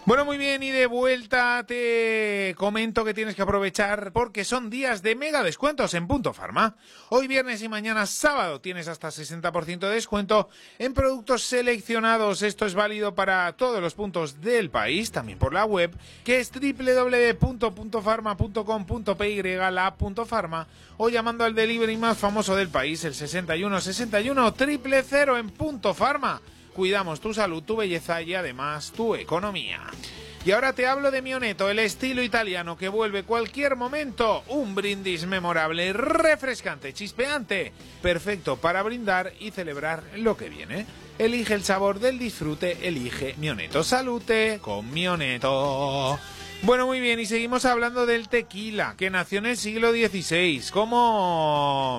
Bueno, muy bien, y de vuelta te comento que tienes que aprovechar porque son días de mega descuentos en Punto Farma. Hoy viernes y mañana sábado tienes hasta 60% de descuento en productos seleccionados. Esto es válido para todos los puntos del país, también por la web, que es www.puntofarma.com.py, la app Punto Farma, o llamando al delivery más famoso del país, el 61 61 000 en Punto Farma. Cuidamos tu salud, tu belleza y además tu economía. Y ahora te hablo de Mioneto, el estilo italiano que vuelve cualquier momento un brindis memorable, refrescante, chispeante, perfecto para brindar y celebrar lo que viene. Elige el sabor del disfrute, elige Mioneto. Salute con Mioneto. Bueno, muy bien, y seguimos hablando del tequila, que nació en el siglo XVI, como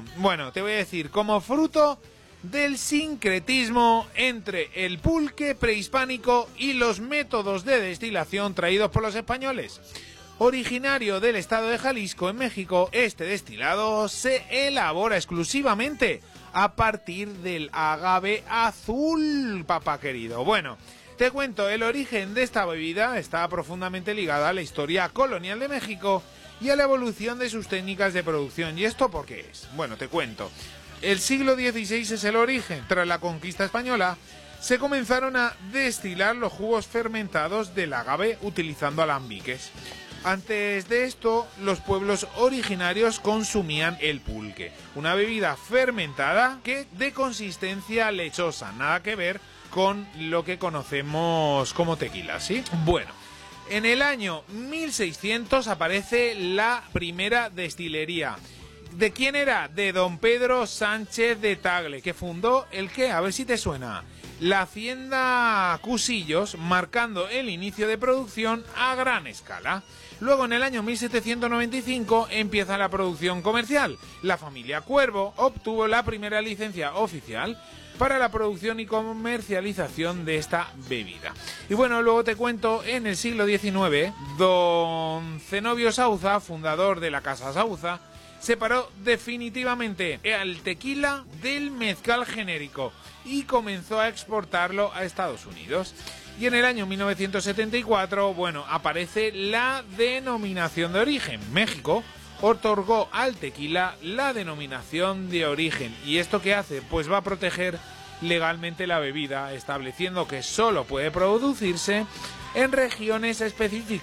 fruto del sincretismo entre el pulque prehispánico y los métodos de destilación traídos por los españoles. Originario del estado de Jalisco, en México, este destilado se elabora exclusivamente a partir del agave azul, papá querido. Bueno, te cuento, el origen de esta bebida está profundamente ligado a la historia colonial de México y a la evolución de sus técnicas de producción. ¿Y esto por qué es? Bueno, te cuento. El siglo XVI es el origen. Tras la conquista española, se comenzaron a destilar los jugos fermentados del agave utilizando alambiques. Antes de esto, los pueblos originarios consumían el pulque, una bebida fermentada que de consistencia lechosa, nada que ver con lo que conocemos como tequila, ¿sí? Bueno, en el año 1600 aparece la primera destilería. ¿De quién era? De don Pedro Sánchez de Tagle, que fundó el ¿qué? A ver si te suena. La hacienda Cusillos, marcando el inicio de producción a gran escala. Luego, en el año 1795, empieza la producción comercial. La familia Cuervo obtuvo la primera licencia oficial para la producción y comercialización de esta bebida. Y bueno, luego te cuento, en el siglo XIX, don Zenobio Sauza, fundador de la Casa Sauza, separó definitivamente al tequila del mezcal genérico y comenzó a exportarlo a Estados Unidos. Y en el año 1974, aparece la denominación de origen. México otorgó al tequila la denominación de origen. ¿Y esto qué hace? Pues va a proteger legalmente la bebida, estableciendo que solo puede producirse en regiones específicas